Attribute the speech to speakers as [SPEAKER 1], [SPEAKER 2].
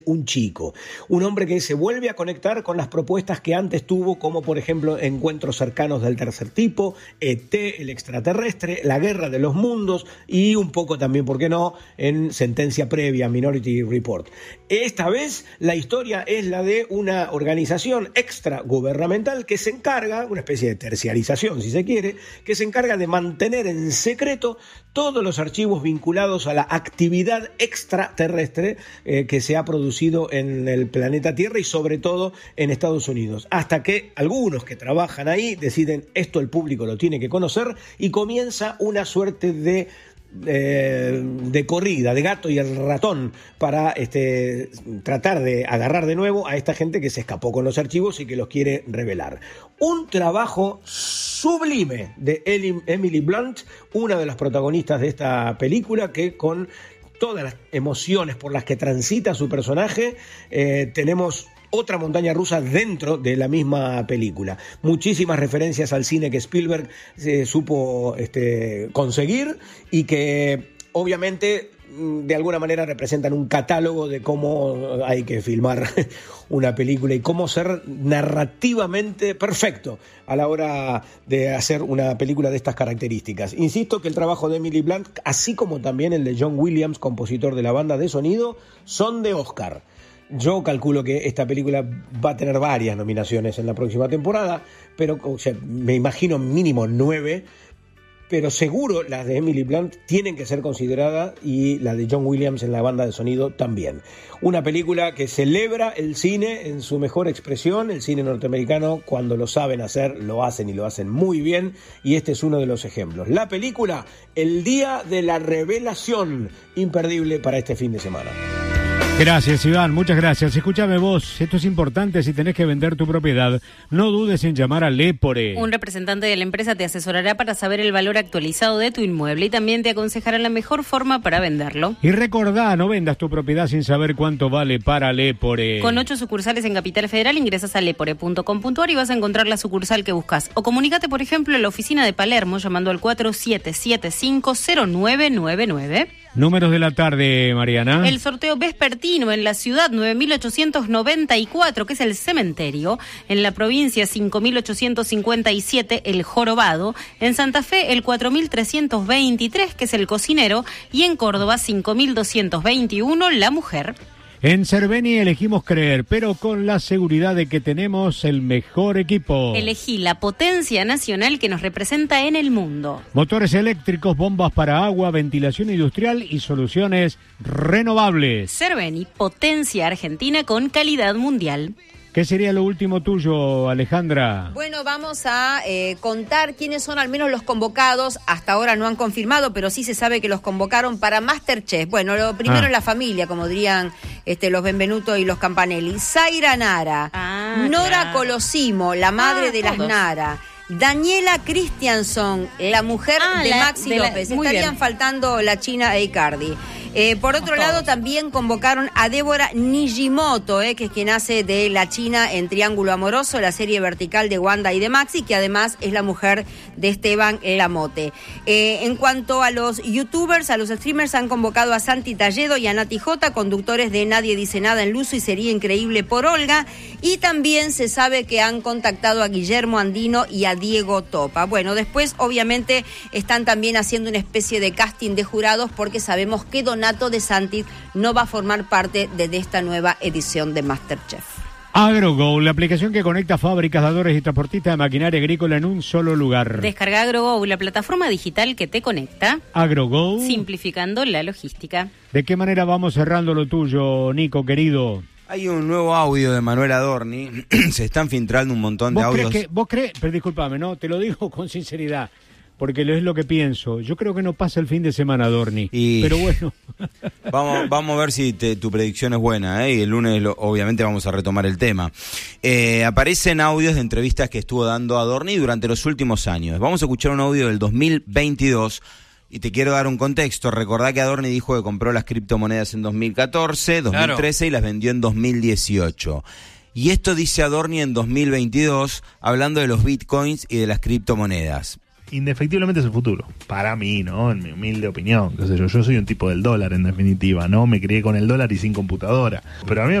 [SPEAKER 1] un chico, un hombre que se vuelve a conectar con las propuestas que antes tuvo, como por ejemplo Encuentros cercanos del tercer tipo, ET, el extraterrestre, La guerra de los mundos y un poco también, ¿por qué no?, en Sentencia previa, Minority Report. Esta vez la historia es la de una organización extragubernamental que se encarga, una especie de terciarización si se quiere, que se encarga de mantener en secreto todos los archivos vinculados a la actividad extraterrestre que se ha producido en el planeta Tierra y sobre todo en Estados Unidos, hasta que algunos que trabajan ahí deciden esto el público lo tiene que conocer y comienza una suerte de corrida de gato y el ratón para tratar de agarrar de nuevo a esta gente que se escapó con los archivos y que los quiere revelar. Un trabajo sublime de Emily Blunt, una de las protagonistas de esta película, que con todas las emociones por las que transita su personaje, tenemos otra montaña rusa dentro de la misma película. Muchísimas referencias al cine que Spielberg supo conseguir y que obviamente de alguna manera representan un catálogo de cómo hay que filmar una película y cómo ser narrativamente perfecto a la hora de hacer una película de estas características. Insisto que el trabajo de Emily Blunt, así como también el de John Williams, compositor de la banda de sonido, son de Oscar. Yo calculo que esta película va a tener varias nominaciones en la próxima temporada, pero me imagino mínimo 9, pero seguro las de Emily Blunt tienen que ser consideradas y la de John Williams en la banda de sonido también. Una película que celebra el cine en su mejor expresión, el cine norteamericano, cuando lo saben hacer, lo hacen y lo hacen muy bien, y este es uno de los ejemplos. La película El Día de la Revelación, imperdible para este fin de semana.
[SPEAKER 2] Gracias, Iván, muchas gracias. Escúchame vos, esto es importante. Si tenés que vender tu propiedad, no dudes en llamar a Lepore.
[SPEAKER 3] Un representante de la empresa te asesorará para saber el valor actualizado de tu inmueble y también te aconsejará la mejor forma para venderlo.
[SPEAKER 2] Y recordá, no vendas tu propiedad sin saber cuánto vale para Lepore.
[SPEAKER 3] Con 8 sucursales en Capital Federal, ingresas a lepore.com.ar y vas a encontrar la sucursal que buscas. O comunícate, por ejemplo, en la oficina de Palermo llamando al 47750999.
[SPEAKER 2] Números de la tarde, Mariana.
[SPEAKER 3] El sorteo vespertino en la ciudad 9894, que es el cementerio. En la provincia 5857, el jorobado. En Santa Fe el 4323, que es el cocinero. Y en Córdoba 5221, la mujer.
[SPEAKER 2] En Cerveni elegimos creer, pero con la seguridad de que tenemos el mejor equipo.
[SPEAKER 3] Elegí la potencia nacional que nos representa en el mundo.
[SPEAKER 2] Motores eléctricos, bombas para agua, ventilación industrial y soluciones renovables.
[SPEAKER 3] Cerveni, potencia argentina con calidad mundial.
[SPEAKER 2] ¿Qué sería lo último tuyo, Alejandra?
[SPEAKER 4] Bueno, vamos a contar quiénes son al menos los convocados. Hasta ahora no han confirmado, pero sí se sabe que los convocaron para MasterChef. Bueno, lo primero es la familia, como dirían los Benvenuto y los Campanelli. Zaira Nara, Nora Colosimo, la madre de las Nara. Daniela Christianson, la mujer de Maxi López. Estarían faltando la China e Icardi. Por otro lado, también convocaron a Débora Nijimoto, que es quien hace de la China en Triángulo Amoroso, la serie vertical de Wanda y de Maxi, que además es la mujer de Esteban Lamote. En cuanto a los youtubers, a los streamers, han convocado a Santi Talledo y a Nati J, conductores de Nadie Dice Nada en Luzo y Sería Increíble por Olga, y también se sabe que han contactado a Guillermo Andino y a Diego Topa. Bueno, después obviamente están también haciendo una especie de casting de jurados porque sabemos que Donato de Santis no va a formar parte de esta nueva edición de MasterChef.
[SPEAKER 2] AgroGo, la aplicación que conecta fábricas, dadores y transportistas de maquinaria agrícola en un solo lugar.
[SPEAKER 3] Descarga AgroGo, la plataforma digital que te conecta.
[SPEAKER 2] AgroGo,
[SPEAKER 3] simplificando la logística.
[SPEAKER 2] ¿De qué manera vamos cerrando lo tuyo, Nico, querido?
[SPEAKER 5] Hay un nuevo audio de Manuel Adorni. Se están filtrando un montón de audios.
[SPEAKER 2] ¿Vos crees? Pero discúlpame, no, te lo digo con sinceridad, porque es lo que pienso. Yo creo que no pasa el fin de semana, Adorni. Pero bueno.
[SPEAKER 5] Vamos a ver si tu predicción es buena, y el lunes obviamente vamos a retomar el tema. Aparecen audios de entrevistas que estuvo dando Adorni durante los últimos años. Vamos a escuchar un audio del 2022. Y te quiero dar un contexto. Recordá que Adorni dijo que compró las criptomonedas en 2014, 2013 claro, y las vendió en 2018. Y esto dice Adorni en 2022, hablando de los bitcoins y de las criptomonedas.
[SPEAKER 6] indefectiblemente es el futuro. Para mí, ¿no? En mi humilde opinión, qué sé yo soy un tipo del dólar en definitiva, ¿no? Me crié con el dólar y sin computadora. Pero a mí